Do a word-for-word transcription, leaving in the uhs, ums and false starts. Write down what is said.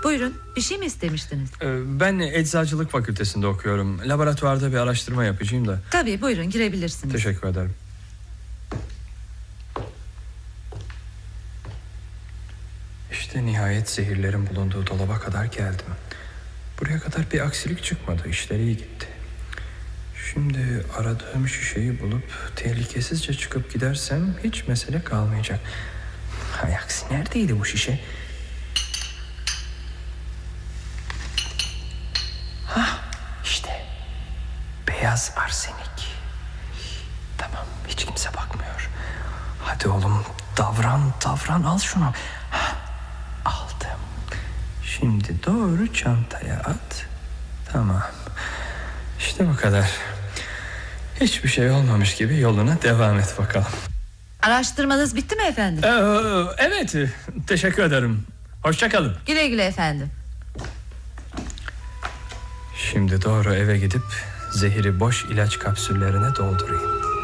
Buyurun, bir şey mi istemiştiniz? Ee, ben eczacılık fakültesinde okuyorum. Laboratuvarda bir araştırma yapacağım da. Tabii, buyurun, girebilirsiniz. Teşekkür ederim. İşte nihayet zehirlerin bulunduğu dolaba kadar geldim. Buraya kadar bir aksilik çıkmadı. İşler iyi gitti. Şimdi aradığım şişeyi bulup tehlikesizce çıkıp gidersem hiç mesele kalmayacak. Hay aksi, neredeydi bu şişe? Hah, işte beyaz arsenik. Tamam, hiç kimse bakmıyor. Hadi oğlum, davran davran, al şunu. Hah, aldım. Şimdi doğru çantaya at. Tamam. İşte bu kadar. Hiçbir şey olmamış gibi yoluna devam et bakalım. Araştırmanız bitti mi efendim? Ee, evet, teşekkür ederim. Hoşça kalın. Güle güle efendim. Şimdi doğru eve gidip zehiri boş ilaç kapsüllerine doldurayım.